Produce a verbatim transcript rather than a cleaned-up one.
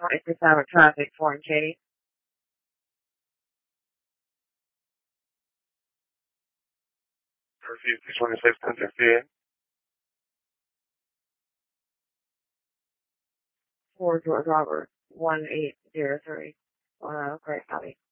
twenty percent of traffic, foreign Katie. Curfew two twenty-six, ten fifty-eight. Four George Robert, one eight zero three. Uh, great, copy.